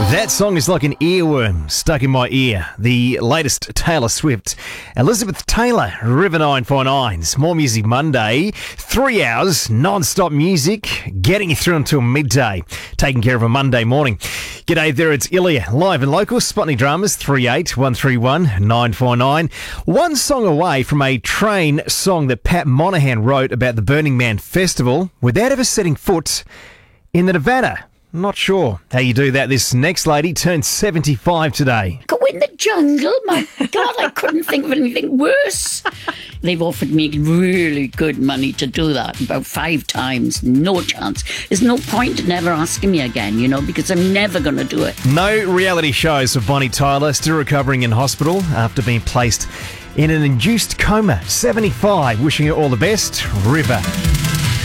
That song is like an earworm stuck in my ear. The latest Taylor Swift. Elizabeth Taylor, River 949's More Music Monday. 3 hours, non-stop music, getting you through until midday. Taking care of a Monday morning. G'day there, it's Ilya, live and local. Sputnik Dramas, 38131 949. One song away from a train song that Pat Monahan wrote about the Burning Man Festival without ever setting foot in the Nevada. Not sure how you do that. This next lady turned 75 today. Go in the jungle? My God, I couldn't think of anything worse. They've offered me really good money to do that about 5 times. No chance. There's no point in ever asking me again, because I'm never going to do it. No reality shows for Bonnie Tyler, still recovering in hospital after being placed in an induced coma. 75, wishing her all the best. River.